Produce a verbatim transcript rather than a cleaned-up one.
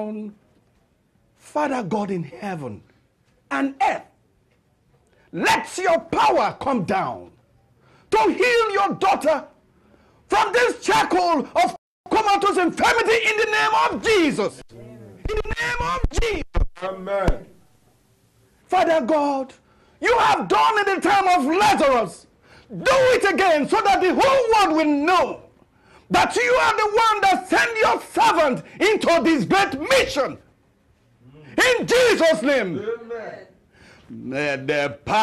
down, Father God in heaven and earth, let your power come down to heal your daughter from this shackle of comatose infirmity in the name of Jesus. In the name of Jesus. Amen. Father God, you have done in the time of Lazarus. Do it again so that the whole world will know that you are the one that sent your servant into this great mission. In Jesus' name. Amen. May the power